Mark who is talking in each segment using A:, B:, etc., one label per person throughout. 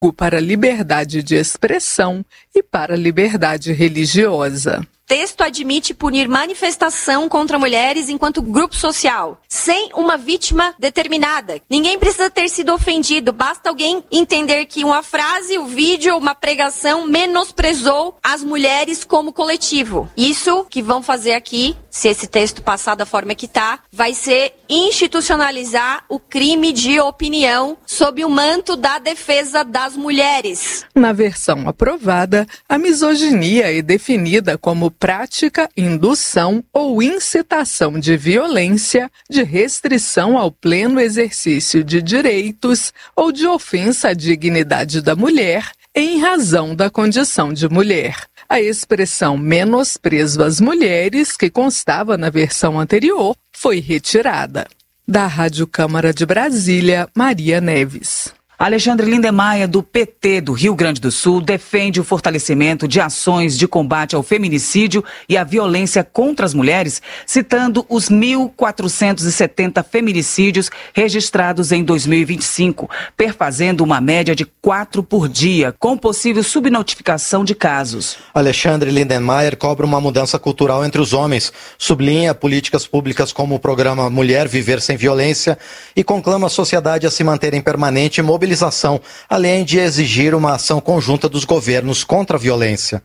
A: para a liberdade de expressão e para a liberdade religiosa.
B: Texto admite punir manifestação contra mulheres enquanto grupo social, sem uma vítima determinada. Ninguém precisa ter sido ofendido, basta alguém entender que uma frase, um vídeo, uma pregação menosprezou as mulheres como coletivo. Isso que vão fazer aqui, se esse texto passar da forma que está, vai ser institucionalizar o crime de opinião sob o manto da defesa das mulheres.
A: Na versão aprovada, a misoginia é definida como prática, indução ou incitação de violência, de restrição ao pleno exercício de direitos ou de ofensa à dignidade da mulher em razão da condição de mulher. A expressão menosprezo às mulheres, que constava na versão anterior, foi retirada. Da Rádio Câmara de Brasília, Maria Neves.
C: Alexandre Lindemeyer, do PT do Rio Grande do Sul, defende o fortalecimento de ações de combate ao feminicídio e à violência contra as mulheres, citando os 1.470 feminicídios registrados em 2025, perfazendo uma média de 4 por dia, com possível subnotificação de casos.
D: Alexandre Lindemeyer cobra uma mudança cultural entre os homens, sublinha políticas públicas como o programa Mulher Viver Sem Violência e conclama a sociedade a se manter em permanente mobilização, além de exigir uma ação conjunta dos governos contra a violência.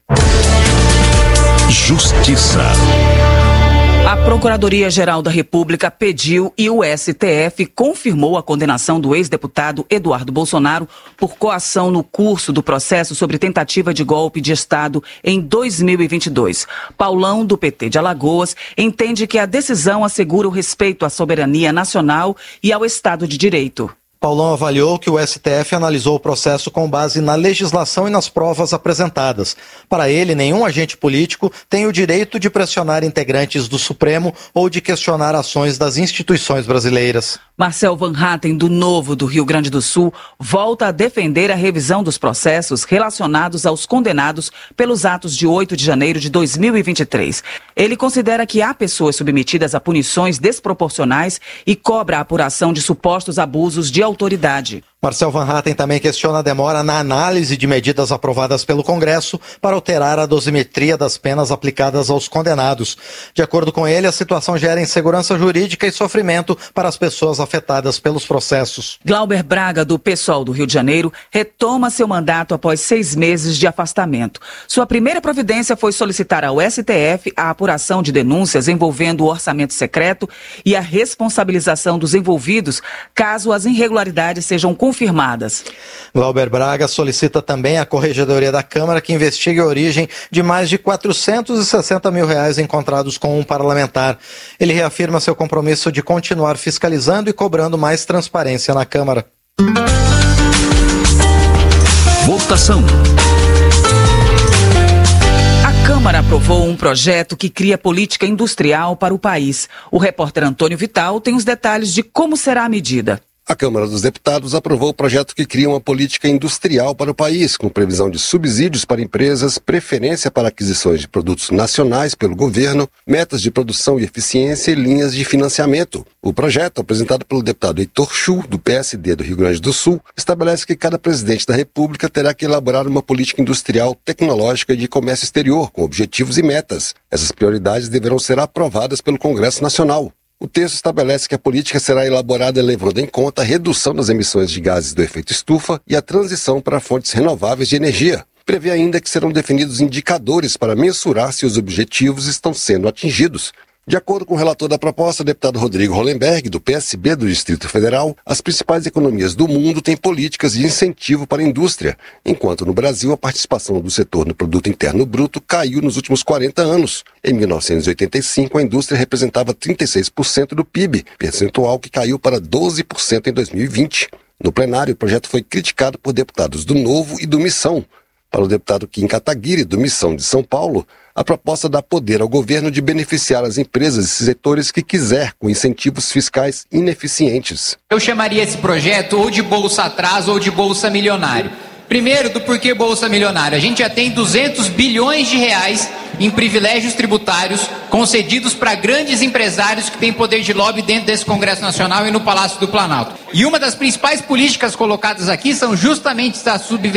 E: Justiça.
C: A Procuradoria-Geral da República pediu e o STF confirmou a condenação do ex-deputado Eduardo Bolsonaro por coação no curso do processo sobre tentativa de golpe de Estado em 2022. Paulão, do PT de Alagoas, entende que a decisão assegura o respeito à soberania nacional e ao Estado de Direito.
D: Paulão avaliou que o STF analisou o processo com base na legislação e nas provas apresentadas. Para ele, nenhum agente político tem o direito de pressionar integrantes do Supremo ou de questionar ações das instituições brasileiras.
C: Marcel Van Hatten, do Novo do Rio Grande do Sul, volta a defender a revisão dos processos relacionados aos condenados pelos atos de 8 de janeiro de 2023. Ele considera que há pessoas submetidas a punições desproporcionais e cobra a apuração de supostos abusos de autoridade.
D: Marcel Van Hatten também questiona a demora na análise de medidas aprovadas pelo Congresso para alterar a dosimetria das penas aplicadas aos condenados. De acordo com ele, a situação gera insegurança jurídica e sofrimento para as pessoas afetadas pelos processos.
C: Glauber Braga, do PSOL do Rio de Janeiro, retoma seu mandato após 6 meses de afastamento. Sua primeira providência foi solicitar ao STF a apuração de denúncias envolvendo o orçamento secreto e a responsabilização dos envolvidos caso as irregularidades sejam confirmadas.
D: Glauber Braga solicita também à Corregedoria da Câmara que investigue a origem de mais de R$460 mil encontrados com um parlamentar. Ele reafirma seu compromisso de continuar fiscalizando e cobrando mais transparência na Câmara.
E: Votação.
C: A Câmara aprovou um projeto que cria política industrial para o país. O repórter Antônio Vital tem os detalhes de como será a medida.
F: A Câmara dos Deputados aprovou o projeto que cria uma política industrial para o país, com previsão de subsídios para empresas, preferência para aquisições de produtos nacionais pelo governo, metas de produção e eficiência e linhas de financiamento. O projeto, apresentado pelo deputado Heitor Chu, do PSD do Rio Grande do Sul, estabelece que cada presidente da República terá que elaborar uma política industrial, tecnológica e de comércio exterior, com objetivos e metas. Essas prioridades deverão ser aprovadas pelo Congresso Nacional. O texto estabelece que a política será elaborada levando em conta a redução das emissões de gases do efeito estufa e a transição para fontes renováveis de energia. Prevê ainda que serão definidos indicadores para mensurar se os objetivos estão sendo atingidos. De acordo com o relator da proposta, o deputado Rodrigo Hollenberg, do PSB do Distrito Federal, as principais economias do mundo têm políticas de incentivo para a indústria, enquanto no Brasil a participação do setor no Produto Interno Bruto caiu nos últimos 40 anos. Em 1985, a indústria representava 36% do PIB, percentual que caiu para 12% em 2020. No plenário, o projeto foi criticado por deputados do Novo e do Missão. Para o deputado Kim Kataguiri, do Missão de São Paulo, a proposta dá poder ao governo de beneficiar as empresas e setores que quiser, com incentivos fiscais ineficientes.
G: Eu chamaria esse projeto ou de Bolsa Atraso ou de Bolsa Milionário. Primeiro, do porquê Bolsa Milionário. A gente já tem 200 bilhões de reais em privilégios tributários concedidos para grandes empresários que têm poder de lobby dentro desse Congresso Nacional e no Palácio do Planalto. E uma das principais políticas colocadas aqui são justamente as